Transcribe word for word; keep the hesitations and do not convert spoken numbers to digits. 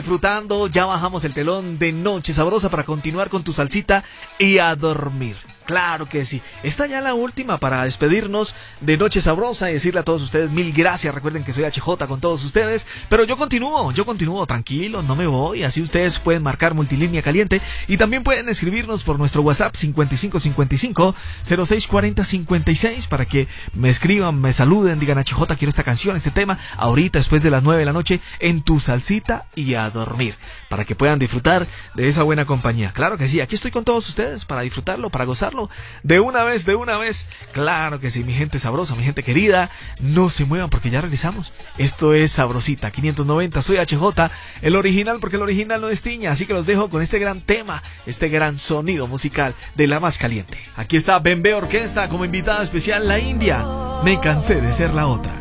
Disfrutando, ya bajamos el telón de Noche Sabrosa para continuar con tu salsita y a dormir. Claro que sí. Está ya la última para despedirnos de Noche Sabrosa y decirle a todos ustedes mil gracias. Recuerden que soy H J con todos ustedes, pero yo continúo, yo continúo tranquilo, no me voy. Así ustedes pueden marcar multilínea caliente y también pueden escribirnos por nuestro WhatsApp cincuenta y cinco cincuenta y cinco cero seis cuarenta cincuenta y seis para que me escriban, me saluden, digan H J, quiero esta canción, este tema, ahorita después de las nueve de la noche en tu salsita y a dormir, para que puedan disfrutar de esa buena compañía. Claro que sí, aquí estoy con todos ustedes para disfrutarlo, para gozarlo. De una vez, de una vez. Claro que sí, mi gente sabrosa, mi gente querida. No se muevan porque ya regresamos. Esto es Sabrosita quinientos noventa. Soy H J, el original, porque el original no destiña. Así que los dejo con este gran tema, este gran sonido musical de la más caliente. Aquí está Bembe Orquesta como invitada especial, la India. Me cansé de ser la otra.